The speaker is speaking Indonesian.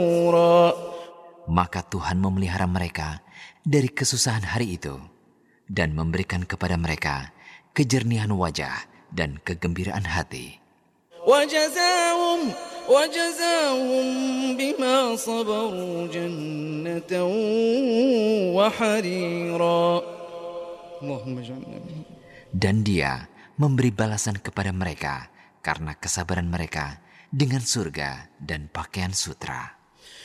Maka Tuhan memelihara mereka dari kesusahan hari itu dan memberikan kepada mereka kejernihan wajah dan kegembiraan hati. وجزاهم بما صبروا جنة وحريرا اللهم اجعلنا منهم. Dan Dia memberi balasan kepada mereka karena kesabaran mereka dengan surga dan pakaian sutra.